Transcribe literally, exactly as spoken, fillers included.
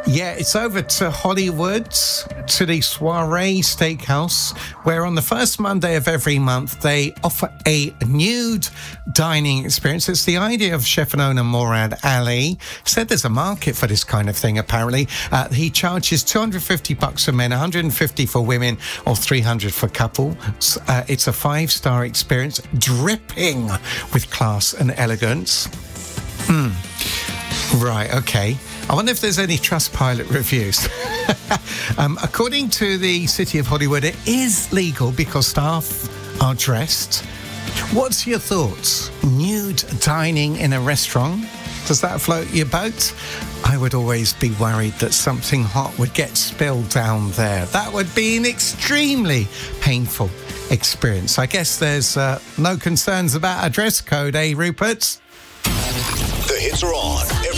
Yeah, it's over to Hollywood, to the Soiree Steakhouse, where on the first Monday of every month, they offer a nude dining experience. It's the idea of chef and owner Morad Ali. Said there's a market for this kind of thing, apparently. Uh, he charges two hundred fifty bucks for men, one hundred fifty for women, or three hundred for couples. Uh, it's a five-star experience, dripping with class and elegance. Hmm. Right, okay. I wonder if there's any Trustpilot reviews. um, according to the City of Hollywood, it is legal because staff are dressed. What's your thoughts? Nude dining in a restaurant? Does that float your boat? I would always be worried that something hot would get spilled down there. That would be an extremely painful experience. I guess there's uh, no concerns about a dress code, eh, Rupert? The hits are on